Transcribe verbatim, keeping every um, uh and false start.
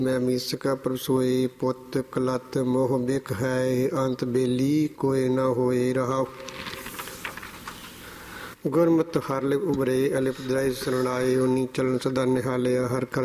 ਮੈਂ ਮੀਸਕਾ ਪਰਸੋਏ ਪੁੱਤ ਕਲਤ ਮੋਹ ਬਿਕ ਹੈ ਅੰਤ ਬੇਲੀ ਕੋਏ ਨਾ ਹੋਏ ਰਹਾ। ਗੁਰਮਤਿ ਹਰ ਲਿਵ ਉਬਰੇ ਅਲਿਪ ਦਰਾਇ ਸਰਣਾਏ ਉਨੀ ਚਲਨ ਸਦਾ ਨਿਹਾਲਿਆ ਹਰ